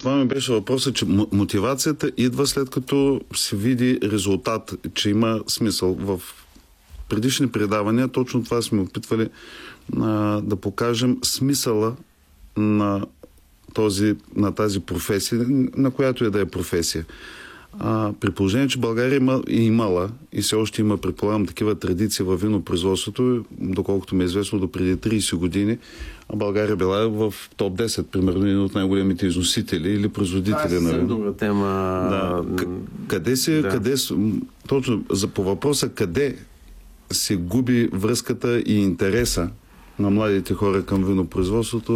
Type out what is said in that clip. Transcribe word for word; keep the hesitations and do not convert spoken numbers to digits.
това ми беше въпросът, че мотивацията идва след като се види резултат, че има смисъл. В предишни предавания точно това сме опитвали а, да покажем смисъла на, този, на тази професия, на която е да е професия. А, при положение, че България има, и имала и все още има, предполагам, такива традиции във винопроизводството, доколкото ми е известно до преди трийсет години, а България била в топ десет, примерно, един от най-големите износители или производители. Това е друга тема. Да. Къде се, да. къде, точно за по въпроса къде се губи връзката и интереса на младите хора към винопроизводството,